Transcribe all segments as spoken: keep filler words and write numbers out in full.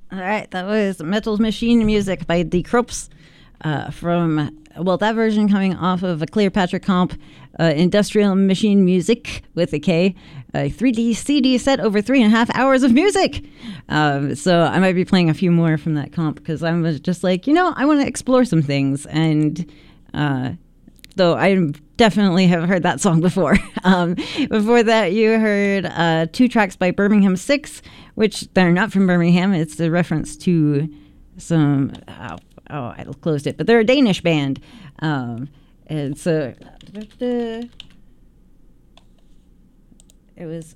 All right, that was Metal Machine Music by The Krups uh, from, well, that version coming off of a Cleopatra comp, uh, Industrial Machine Music with a K, a three D C D set over three and a half hours of music. Um, so I might be playing a few more from that comp because I'm just like, you know, I want to explore some things. And uh, though I definitely have heard that song before. um, before that, you heard uh, two tracks by Birmingham Six, which they're not from Birmingham. It's a reference to some, oh, oh I closed it, but they're a Danish band. Um, and so it was,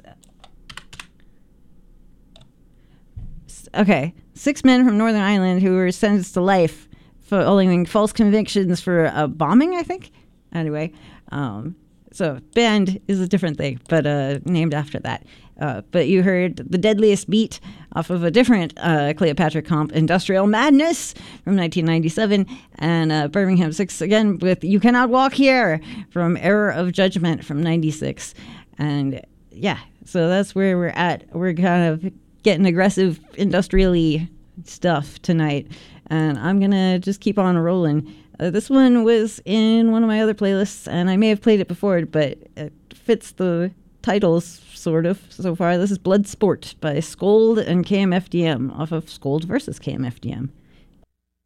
okay, six men from Northern Ireland who were sentenced to life following false convictions for uh, bombing, I think. Anyway, um, so band is a different thing, but uh, named after that. Uh, but you heard The Deadliest Beat off of a different uh, Cleopatra comp, Industrial Madness from nineteen ninety-seven, and uh, Birmingham Six again with You Cannot Walk Here from Error of Judgment from ninety-six. And yeah, so that's where we're at. We're kind of getting aggressive industrially stuff tonight, and I'm going to just keep on rolling. Uh, this one was in one of my other playlists, and I may have played it before, but it fits the titles, sort of, so far. This is Blood Sport by Scold and K M F D M, off of Scold versus K M F D M.